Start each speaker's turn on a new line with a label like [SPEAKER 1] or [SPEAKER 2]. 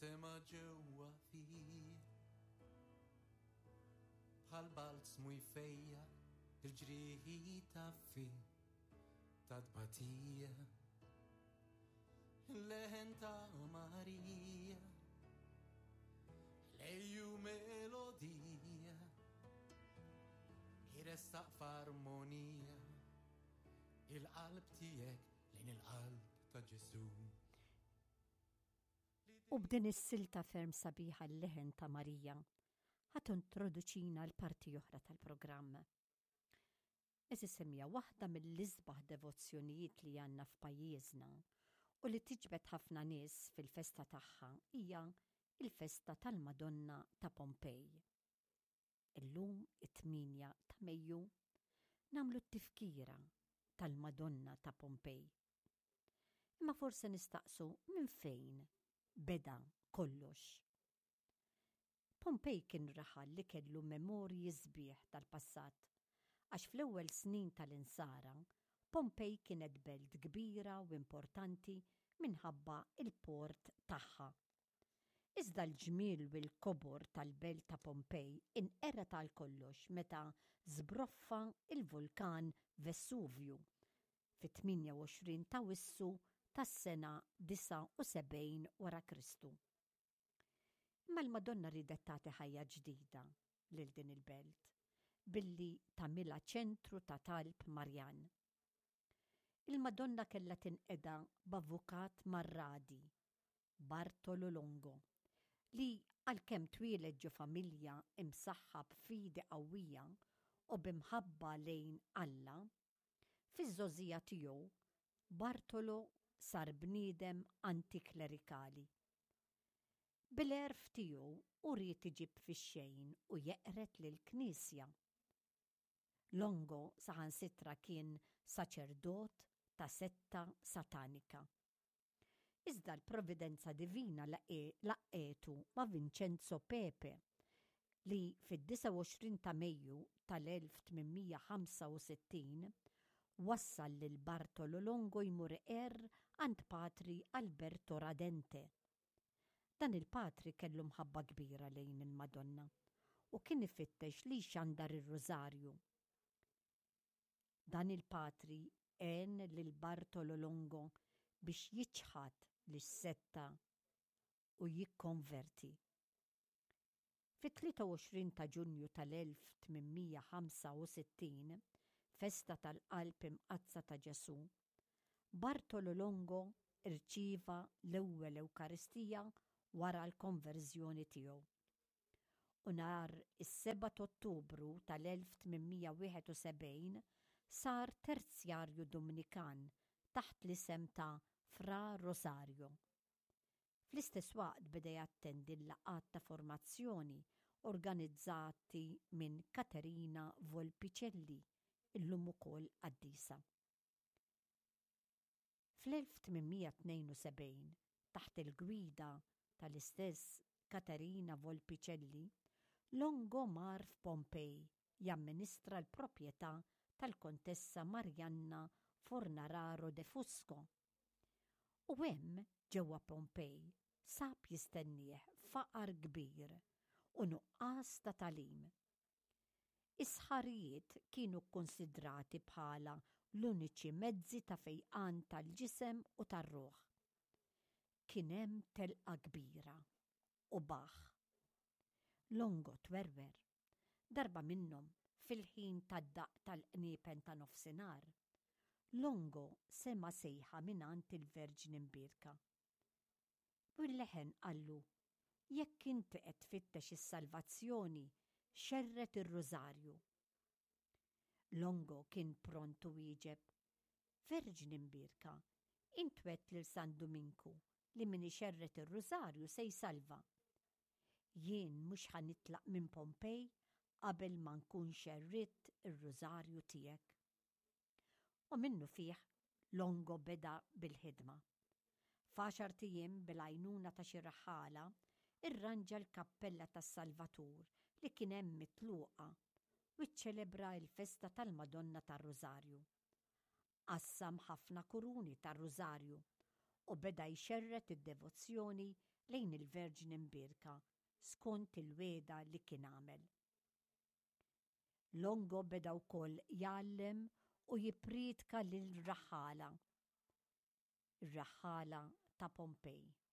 [SPEAKER 1] sema ġewwa fija bħal balz mu jfejja il-ġrieħi taffi ta' tbatija il-leħen ta' Marija lejju melodija jirestaq f'armonija il-qalb tijek lejn il-qalb ta' Ġesu.
[SPEAKER 2] U b'din is-silta ferm sabiħa l-leħen ta' Marija ħat introduċina l-parti oħra tal-programm. Semija waħda mill-isbaħ devozzjonijiet li għandna f'pajjiżna u li tiġbed ħafna nies fil-festa tagħha hija il-festa tal-Madonna ta' Pompej. Illum it-8 ta' Mejju nagħmlu t-tifkira tal-Madonna ta' Pompej. Imma forse nistaqsu minn fejn beda kollox. Pompej kien raħal li kellu memorji sbieħ tal-passat, għax fl-ewwel snin tal-insara Pompej kienet belt kbira u importanti minħabba il-port tagħha. Iżda l-ġmiel u l-kobor tal-belt ta' Pompej inqera tal-kollox meta żbroffa il-vulkan Vesuvju fit-28 ta' Wissu tas-sena 79 wara Kristu. Imma l-Madonna ridet tagħti ħajja ġdida lil din il-belt billi tagħmilha ċentru ta' talb Marjan. Il-Madonna kellha tinqeda b'avukat Marradi, Bartolo Longo, li għalkemm twieled ġo familja imsaħħa b'fidi qawwija u bimħabba lejn Alla, fiż-żożija tiegħu Bartolo sar bniedem antiklerikali. Bil-erf tiegħu uried iġib fix-xejn u jeqret lill-Knisja. Longo saħansitra kien saċerdot ta' setta satanika. Iżda l-providenza divina laqqetu ma' Vincenzo Pepe li fid-29 ta' Mejju tal-1865 wassal lil Bartolo Longo jmur għand Patri Alberto Radente. Dan il-Patri kellu mħabba kbira lejn il-Madonna u kien ifittex li xandar ir-Rożarju. Dan il-Patri għen lil Bartolo Longo biex jiċħad lis-setta u jikkonverti. Fit-23 ta' Ġunju tal-1865, festa tal-qalb imqazza ta' Ġesu, Bartolo Longo irċieva l-ewwel Ewkaristija wara l-konverżjoni tiegħu. U nhar is-7 Ottubru tal-1871 sar terzjarju Dominikan taħt l-isem ta' Fra Rosario. Fl-istess waqt beda jattendi l-laqgħat ta' formazzjoni organizzati minn Caterina Volpicelli, illum ukoll qaddisa. Fl-1872, taħt il-gwida tal-istess Caterina Volpicelli, Longo mar f'Pompej jamministra l-proprjetà tal-Kontessa Marianna Fornararo de Fusco. U hemm ġewwa Pompej sab jistennieh faqar kbir u nuqqas ta' talim. Is-sħarijiet kienu konsidrati bħala l-uniċi mezzi ta' fejqan tal-ġisem u tar-ruħ. Kien hemm telqa kbira u baħ. Longo twerwer, darba minnhom fil-ħin tad-daq tal-qniepen ta' nofsinhar, Longo sema sejħa minant il-Verġin imbirka. Bil-leħen qallu, jekk inti qed tfittex is-salvazzjoni, xerret ir-Rożarju. Longo kien prontu wieġeb, Verġin imbirka, intwet lil San Dominku li min ixerret ir-Rożarju se jsalva. Jien mhux ħanitlaq minn Pompej qabel ma nkun xerrit ir-Rożarju tiegħek. U minnu fih Longo beda bil-ħidma. F'għaxar tiem bil-għajnuna ta' xi raħħala irranġa l-kappella tas-Salvatur li kien hemm mitluqa u iċċelebra l-festa tal-Madonna tar-Rożarju. Qassam ħafna kuruni tar-Rożarju u beda jxerret id-devozzjoni lejn il-Verġin imbirka skont il-weda li kien għamel. Longo beda wkoll jgħallem u jippriedka lil-raħħala, ir-raħħala ta' Pompej.